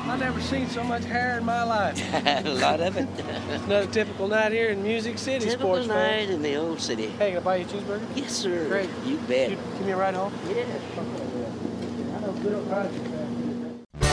I never seen so much hair in my life. A lot of it. Another typical night here in Music City, Typical sports night fan. in the old city. Hey, can I buy you a cheeseburger? Yes, sir. Great. You bet. Give me a ride home? Yeah. I know good old ride.